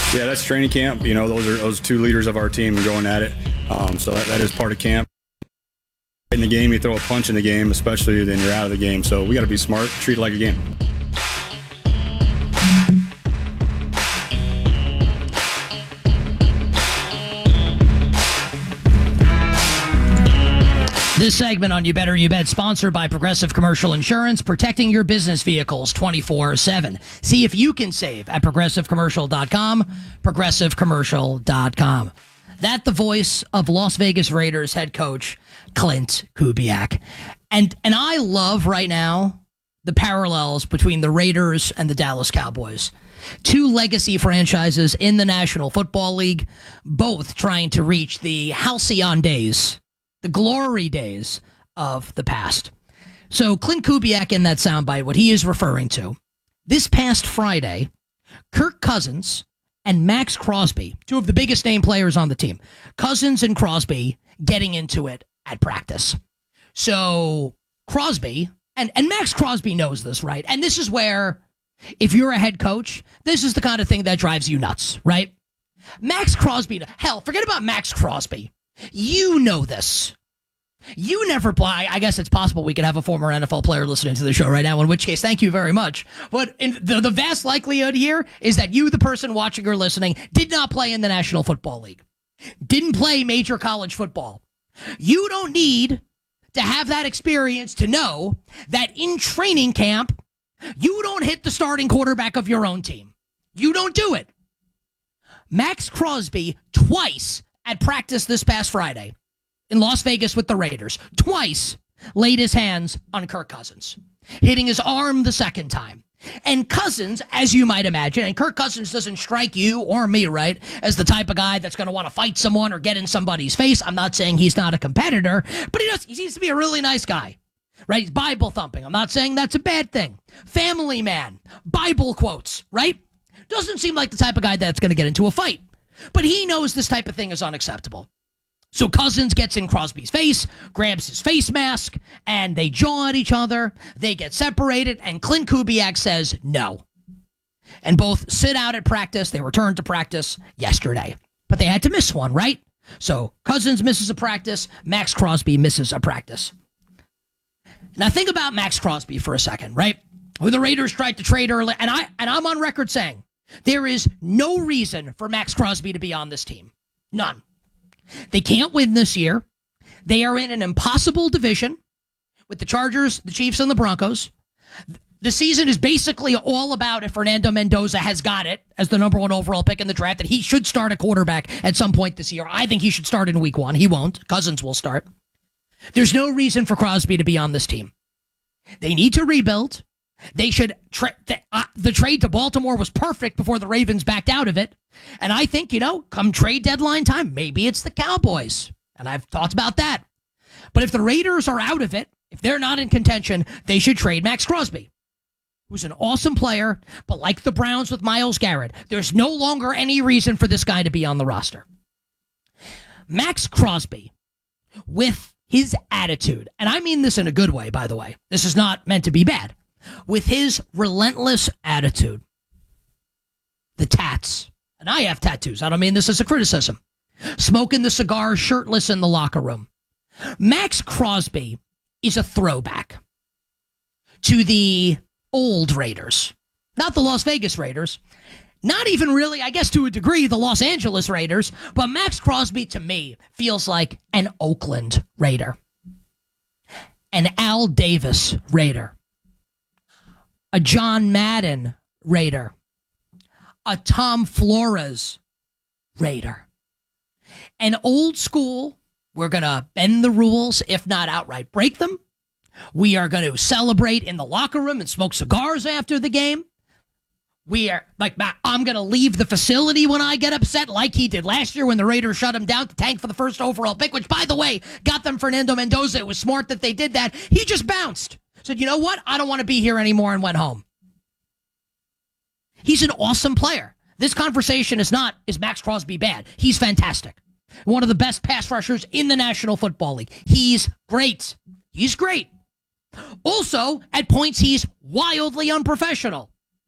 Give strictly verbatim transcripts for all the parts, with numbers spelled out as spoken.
Yeah, that's training camp. You know, those are those two leaders of our team going at it. Um, so that, that is part of camp. In the game, you throw a punch in the game, especially then you're out of the game. So we got to be smart, treat it like a game. This segment on You Better You Bet, sponsored by Progressive Commercial Insurance, protecting your business vehicles twenty-four seven. See if you can save at progressive commercial dot com, progressive commercial dot com. That the voice of Las Vegas Raiders head coach Klint Kubiak. And and I love right now the parallels between the Raiders and the Dallas Cowboys. Two legacy franchises in the National Football League, both trying to reach the halcyon days, the glory days of the past. So Klint Kubiak in that soundbite, what he is referring to, this past Friday, Kirk Cousins and Max Crosby, two of the biggest name players on the team, Cousins and Crosby getting into it at practice. So Crosby, and, and Max Crosby knows this, right? And this is where, if you're a head coach, this is the kind of thing that drives you nuts, right? Max Crosby, hell, forget about Max Crosby. You know this. You never play. I guess it's possible we could have a former N F L player listening to the show right now, in which case, thank you very much. But in the, the vast likelihood here is that you, the person watching or listening, did not play in the National Football League, didn't play major college football. You don't need to have that experience to know that in training camp, you don't hit the starting quarterback of your own team. You don't do it. Max Crosby twice at practice this past Friday in Las Vegas with the Raiders, twice laid his hands on Kirk Cousins, hitting his arm the second time. And Cousins, as you might imagine, and Kirk Cousins doesn't strike you or me, right, as the type of guy that's going to want to fight someone or get in somebody's face. I'm not saying he's not a competitor, but he does. He seems to be a really nice guy, right? He's Bible thumping. I'm not saying that's a bad thing. Family man, Bible quotes, right? Doesn't seem like the type of guy that's going to get into a fight. But he knows this type of thing is unacceptable. So Cousins gets in Crosby's face, grabs his face mask, and they jaw at each other. They get separated, and Klint Kubiak says no. And both sit out at practice. They returned to practice yesterday. But they had to miss one, right? So Cousins misses a practice. Max Crosby misses a practice. Now think about Max Crosby for a second, right? When the Raiders tried to trade early, and, I, and I'm on record saying, there is no reason for Max Crosby to be on this team. None. They can't win this year. They are in an impossible division with the Chargers, the Chiefs, and the Broncos. The season is basically all about if Fernando Mendoza has got it as the number one overall pick in the draft, that he should start a quarterback at some point this year. I think he should start in week one. He won't. Cousins will start. There's no reason for Crosby to be on this team. They need to rebuild. They should tra- the, uh, the trade to Baltimore was perfect before the Ravens backed out of it. And I think, you know, come trade deadline time, maybe it's the Cowboys. And I've thought about that. But if the Raiders are out of it, if they're not in contention, they should trade Max Crosby, who's an awesome player, but like the Browns with Myles Garrett, there's no longer any reason for this guy to be on the roster. Max Crosby, with his attitude, and I mean this in a good way, by the way. This is not meant to be bad. With his relentless attitude, the tats, and I have tattoos. I don't mean this as a criticism. Smoking the cigar, shirtless in the locker room. Max Crosby is a throwback to the old Raiders, not the Las Vegas Raiders, not even really, I guess to a degree, the Los Angeles Raiders, but Max Crosby to me feels like an Oakland Raider, an Al Davis Raider, a John Madden Raider, a Tom Flores Raider. An old school, we're going to bend the rules, if not outright break them. We are going to celebrate in the locker room and smoke cigars after the game. We are, like, I'm going to leave the facility when I get upset, like he did last year when the Raiders shut him down to tank for the first overall pick, which, by the way, got them Fernando Mendoza. It was smart that they did that. He just bounced. Said, you know what? I don't want to be here anymore, and went home. He's an awesome player. This conversation is not, is Max Crosby bad? He's fantastic. One of the best pass rushers in the National Football League. He's great. He's great. Also, at points, he's wildly unprofessional.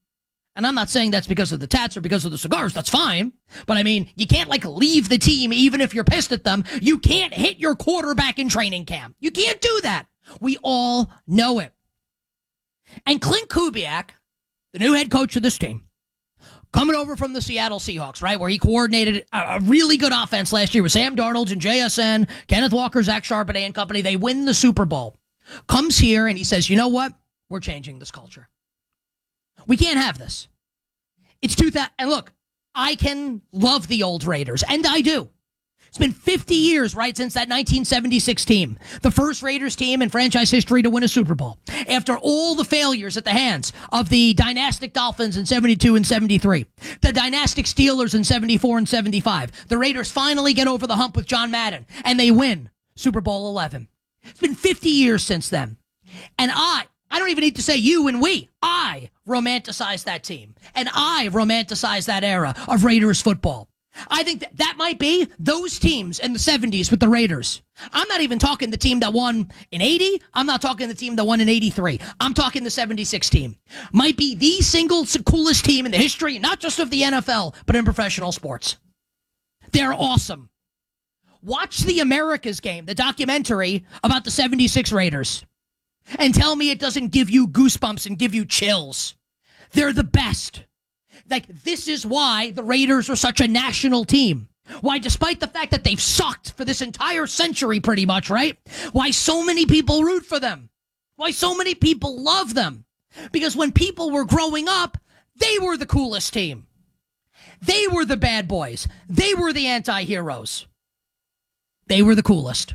And I'm not saying that's because of the tats or because of the cigars. That's fine. But I mean, you can't like leave the team even if you're pissed at them. You can't hit your quarterback in training camp. You can't do that. We all know it. And Clint Kubiak, the new head coach of this team, coming over from the Seattle Seahawks, right, where he coordinated a, a really good offense last year with Sam Darnold and J S N, Kenneth Walker, Zach Charbonnet and company. They win the Super Bowl. Comes here and he says, you know what? We're changing this culture. We can't have this. It's two thousand. And look, I can love the old Raiders, and I do. It's been fifty years, right, since that nineteen seventy-six team, the first Raiders team in franchise history to win a Super Bowl. After all the failures at the hands of the dynastic Dolphins in seventy-two and seventy-three, the dynastic Steelers in seventy-four and seventy-five, the Raiders finally get over the hump with John Madden, and they win Super Bowl eleven. It's been fifty years since then. And I, I don't even need to say you and we, I romanticize that team. And I romanticize that era of Raiders football. I think that that might be those teams in the seventies with the Raiders. I'm not even talking the team that won in eighty. I'm not talking the team that won in eighty-three. I'm talking the seventy-six team. Might be the single coolest team in the history, not just of the N F L, but in professional sports. They're awesome. Watch the America's Game, the documentary about the seventy-six Raiders, and tell me it doesn't give you goosebumps and give you chills. They're the best. Like, this is why the Raiders are such a national team. Why, despite the fact that they've sucked for this entire century pretty much, right? Why so many people root for them. Why so many people love them. Because when people were growing up, they were the coolest team. They were the bad boys. They were the anti-heroes. They were the coolest.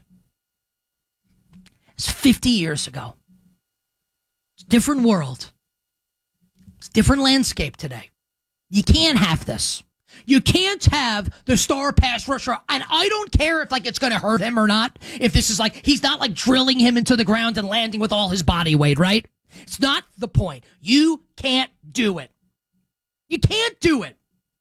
It's fifty years ago. It's a different world. It's a different landscape today. You can't have this. You can't have the star pass rusher. And I don't care if like it's going to hurt him or not. If this is like, he's not like drilling him into the ground and landing with all his body weight, right? It's not the point. You can't do it. You can't do it.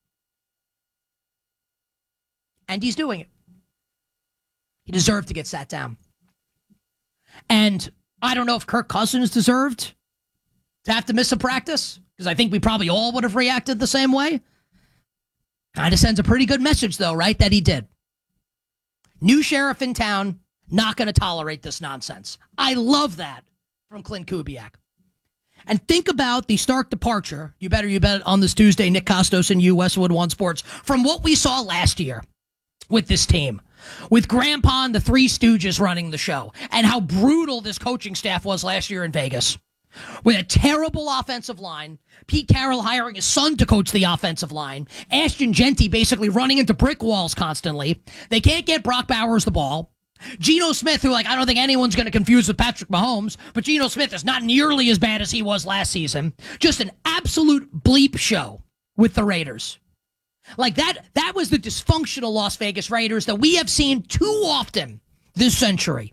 And he's doing it. He deserved to get sat down. And I don't know if Kirk Cousins deserved to have to miss a practice, because I think we probably all would have reacted the same way. Kind of sends a pretty good message, though, right, that he did. New sheriff in town, not going to tolerate this nonsense. I love that from Clint Kubiak. And think about the stark departure, you better you bet on this Tuesday, Nick Costos and you, Westwood One Sports, from what we saw last year with this team. With Grandpa and the Three Stooges running the show, and how brutal this coaching staff was last year in Vegas. With a terrible offensive line, Pete Carroll hiring his son to coach the offensive line, Ashton Genty basically running into brick walls constantly. They can't get Brock Bowers the ball. Geno Smith, who like I don't think anyone's going to confuse with Patrick Mahomes, but Geno Smith is not nearly as bad as he was last season. Just an absolute bleep show with the Raiders. Like that, that was the dysfunctional Las Vegas Raiders that we have seen too often this century.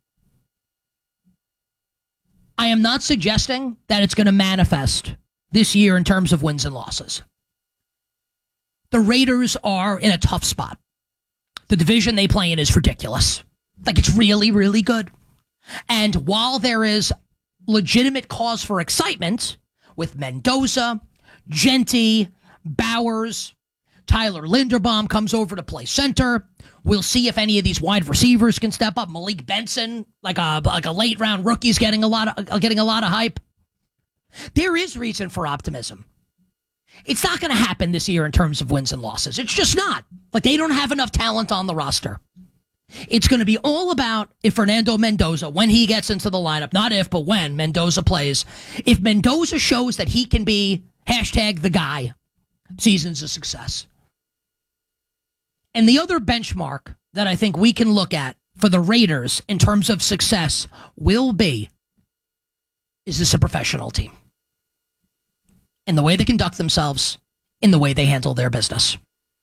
I am not suggesting that it's going to manifest this year in terms of wins and losses. The Raiders are in a tough spot. The division they play in is ridiculous. Like, it's really, really good. And while there is legitimate cause for excitement with Mendoza, Genty, Bowers, Tyler Linderbaum comes over to play center. We'll see if any of these wide receivers can step up. Malik Benson, like a like a late round rookie, is getting a lot of getting a lot of hype. There is reason for optimism. It's not going to happen this year in terms of wins and losses. It's just not. Like, they don't have enough talent on the roster. It's going to be all about if Fernando Mendoza, when he gets into the lineup, not if, but when Mendoza plays, if Mendoza shows that he can be hashtag the guy, season's a success. And the other benchmark that I think we can look at for the Raiders in terms of success will be, is this a professional team? In the way they conduct themselves, in the way they handle their business.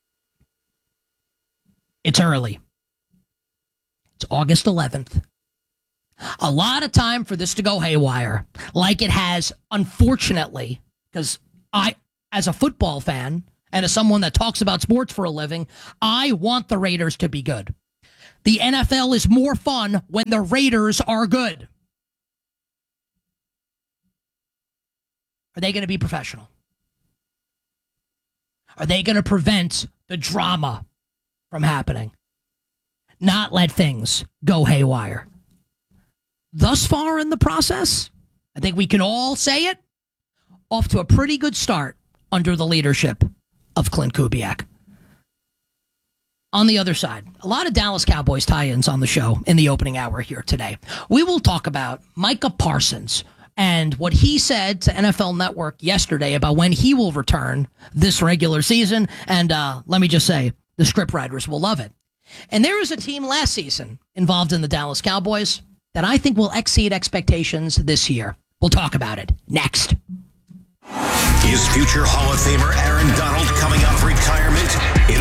It's early. It's August eleventh. A lot of time for this to go haywire, like it has, unfortunately, because I, as a football fan, and as someone that talks about sports for a living, I want the Raiders to be good. The N F L is more fun when the Raiders are good. Are they going to be professional? Are they going to prevent the drama from happening? Not let things go haywire? Thus far in the process, I think we can all say it, off to a pretty good start under the leadership of Clint Kubiak. On the other side, a lot of Dallas Cowboys tie-ins on the show in the opening hour here today. We will talk about Micah Parsons and what he said to N F L Network yesterday about when he will return this regular season. And uh, let me just say, the scriptwriters will love it. And there is a team last season involved in the Dallas Cowboys that I think will exceed expectations this year. We'll talk about it next. Is future Hall of Famer Aaron Donald coming out of retirement?